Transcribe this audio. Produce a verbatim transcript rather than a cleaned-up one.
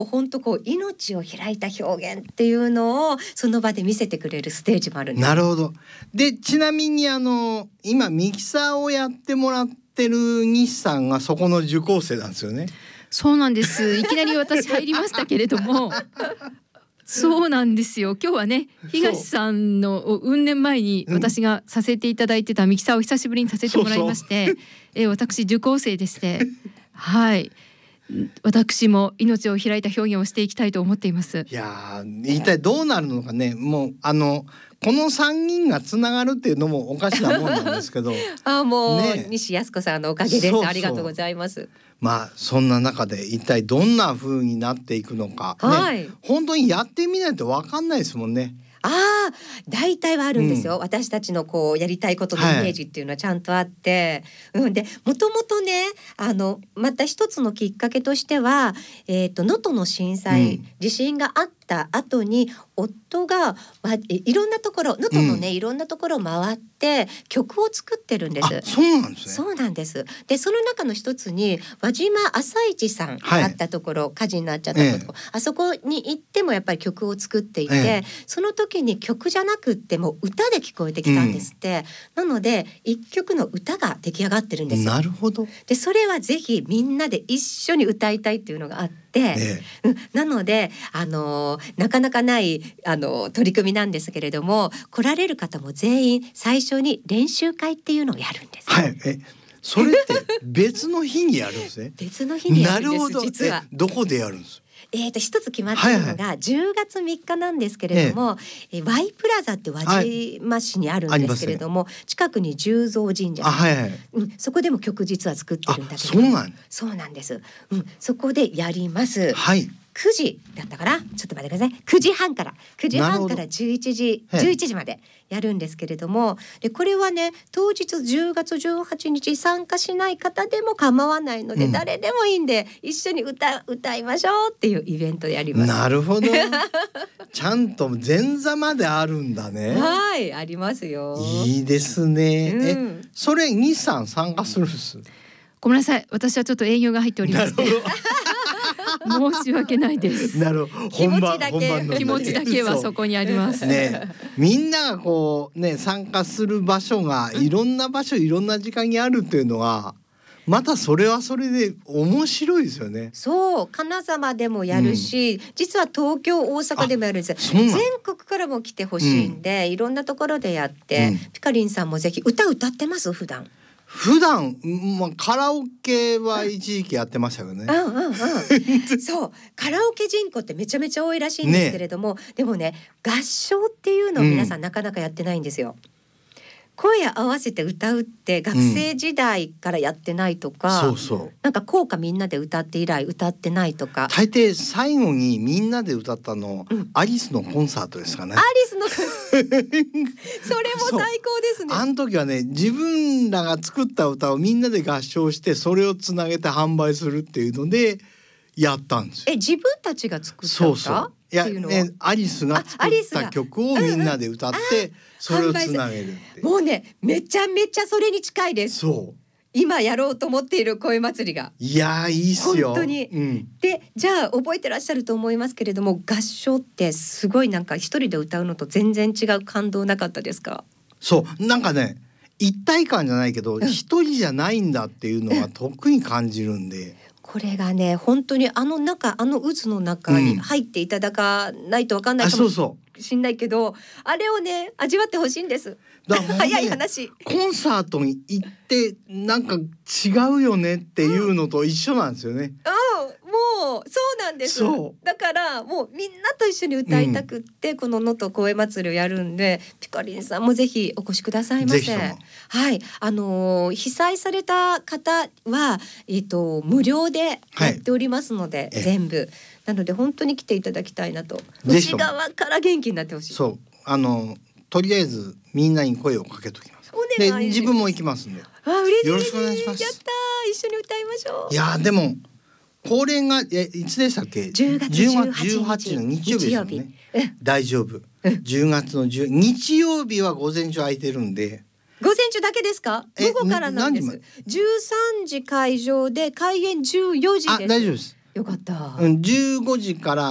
本当こう命を開いた表現っていうのをその場で見せてくれるステージもあるんです。 なるほど。でちなみにあの今ミキサーをやってもらってる西さんがそこの受講生なんですよね。 そうなんです。いきなり私入りましたけれどもそうなんですよ。今日はね東さんのうん年前に私がさせていただいてたミキサーを久しぶりにさせてもらいまして、そうそうえ私受講生でしてはい私も命を開いた表現をしていきたいと思っています。 いや一体どうなるのかね。もうあのこのさんにんがつながるっていうのもおかしなもんなんですけどあもう、 ね、 西靖子さんのおかげです。そうそうありがとうございます。 まあそんな中で一体どんな風になっていくのか、 はいね、本当にやってみないと分かんないですもんね。 ああ、大体はあるんですよ、 うん、 私たちのこうやりたいことのイメージっていうのはちゃんとあって、はい、うん、でもともとねあのまた一つのきっかけとしてはえっと能登の震災、うん、地震があった後に夫が、まあ、いろんなところ能登のね、うん、いろんなところを回って曲を作ってるんです。 あ、そうなんですね。 そうなんです。でその中の一つに輪島朝市さんがあったところ、はい、火事になっちゃったところ、ええ、あそこに行ってもやっぱり曲を作っていて、ええ、その時に曲じゃなくっても歌で聞こえてきたんですって、うん、なので一曲の歌が出来上がってるんですよ。 なるほど。 でそれはぜひみんなで一緒に歌いたいっていうのがあって、ええ、うん、なので、あのー、なかなかない、あのー、取り組みなんですけれども、来られる方も全員最初に練習会っていうのをやるんです。 はい、えそれって別の日にやるんですね。 別の日にやるんです。 なるほど。 実はどこでやるんですか。 えー、と一つ決まっているのがじゅうがつみっかなんですけれども、ええ、ワイプラザって輪島市にあるんですけれども、はい、近くに十三神社、 はいはい、 うん、そこでも曲実は作ってるんだけど、 そうなん、 そうなんです、うん、そこでやります。 はい、 くじだったかな、ちょっと待ってください。くじはんからくじはんからじゅういちじじゅういちじまでやるんですけれども、でこれはね当日じゅうがつじゅうはちにち参加しない方でも構わないので、うん、誰でもいいんで一緒に歌歌いましょうっていうイベントやります。 なるほどちゃんと前座まであるんだね。 はい、ありますよ。 いいですね、うん、えそれ西さん参加するんです。 ごめんなさい、私はちょっと営業が入っております。申し訳ないです。 なるほど。 気持ちだけ本番気持ちだけはそこにありますね。みんながこうね参加する場所がいろんな場所、いろんな時間にあるっていうのはまたそれはそれで面白いですよね。 そう、金沢でもやるし、うん、実は東京大阪でもやるんです。全国からも来てほしいんで、うん、いろんなところでやって、うん、ピカリンさんもぜひ歌歌ってます普段。 普段、まあ、カラオケは一時期やってましたよね。 うんうんうん、そうカラオケ人口ってめちゃめちゃ多いらしいんですけれども、ね、でもね合唱っていうのを皆さんなかなかやってないんですよ、うん、声合わせて歌うって学生時代からやってないとか、うん、そうそう、なんか校歌みんなで歌って以来歌ってないとか、 大抵最後にみんなで歌ったの、うん、アリスのコンサートですかね。 アリスのそれも最高ですね。 あの時はね自分らが作った歌をみんなで合唱してそれをつなげて販売するっていうのでやったんですよ。 え自分たちが作った歌？ そうそういや、ね、アリスが作った曲をみんなで歌って、うん、それをつなげるってもうねめちゃめちゃそれに近いです。 そう今やろうと思っている声祭りがいやいいっすよ本当に、うん、でじゃあ覚えてらっしゃると思いますけれども、合唱ってすごいなんか一人で歌うのと全然違う感動なかったですか？ そうなんかね一体感じゃないけど一、うん、人じゃないんだっていうのは特に感じるんで、うん、 これがね本当にあの中あの渦の中に入っていただかないと分かんないかもしんないけど、うん、あ, そうそうあれをね味わってほしいんです。だね、早い話コンサートに行ってなんか違うよねっていうのと一緒なんですよね、 うん、もうそうなんです。だからもうみんなと一緒に歌いたくって、うん、この能登声祭りをやるんでピカリンさんもぜひお越しくださいませ。はい、あのー、被災された方は、えーと、無料でやっておりますので、はい、全部なので本当に来ていただきたいなと。内側から元気になってほしい。 そうあのとりあえずみんなに声をかけときます。で自分も行きますんで。 あ、嬉しい。 よろしくお願いします。 やったー、一緒に歌いましょう。 いやでも恒例がえいつでしたっけ？ じゅうがつじゅうはちにち、 じゅうはちの日曜日ですよね。うん、大丈夫。うん、じゅうがつのじゅう日曜日は午前中空いてるんで。 午前中だけですか？午後からなんです。じゅうさんじ開場で開演じゅうよじです。 あ、大丈夫です。 よかった。 うん、じゅうごじから